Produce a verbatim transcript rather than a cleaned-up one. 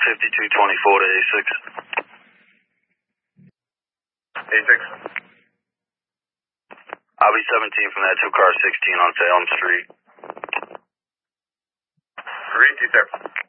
fifty-two twenty-four to A six. A six. I'll be seventeen from that two car sixteen on Salem Street. Three, two, sir.